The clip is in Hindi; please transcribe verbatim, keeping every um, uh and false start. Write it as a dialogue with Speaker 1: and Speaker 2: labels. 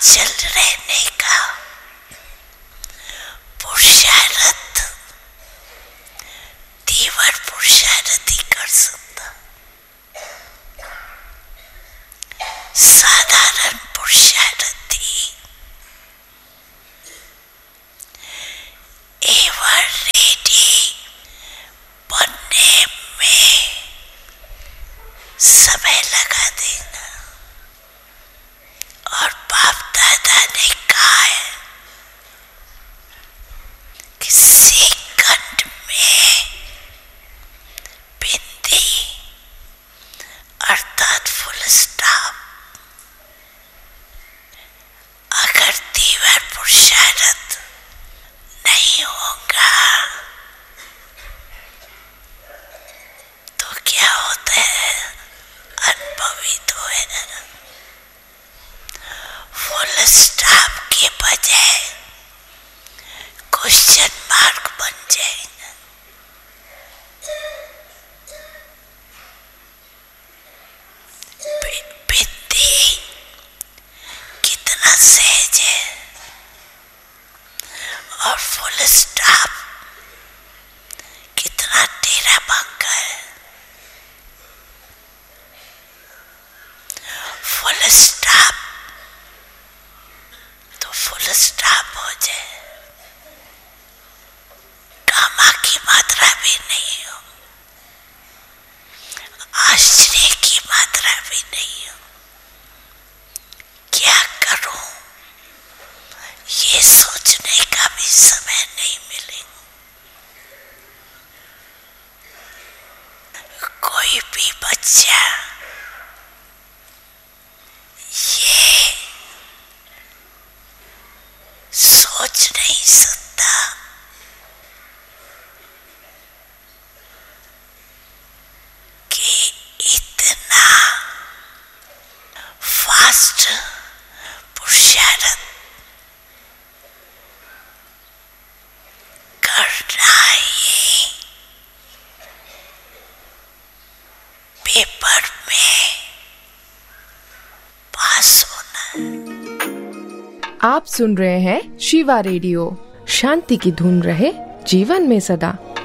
Speaker 1: अचल रहने का पुरुषार्थ तीव्र पुरुषार्थ ही कर सकता। साधारण पुरुषार्थ ही एवर रेडी बनने में समय लगा देना। और बाप दादा ने कहा है कि सेकंड में बिंदी अर्थात फुल स्टॉप। अगर तीव्र पुरुषार्थ नहीं होगा तो क्या होता है? अनुभवी तो है। फुल स्टॉप के बजाय क्वेश्चन मार्क बन जाएगा। बिंदी कितना सहज है और फुल स्टॉप कितना टेढ़ा बांका है। फुल स्टॉप तो फुल स्टॉप हो जाए, गामा की मात्रा भी नहीं हो, आश्चर्य की मात्रा भी नहीं हो। क्या करूं ये सोचने का भी समय नहीं मिलेगा। कोई भी बच्चा ये सोच नहीं सकता कि इतना फास्ट पुरुषार्थ करना ही पेपर में पास होना है।
Speaker 2: आप सुन रहे हैं शिवा रेडियो। शांति की धुन रहे जीवन में सदा।